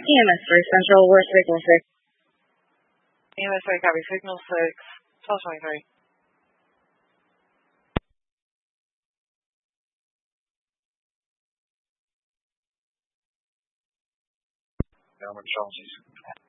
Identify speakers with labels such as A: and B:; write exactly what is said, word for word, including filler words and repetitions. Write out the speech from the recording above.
A: E M S three Central, where's Signal six?
B: E M S three, copy. Signal six, twelve twenty-three.
C: Elmer Jones.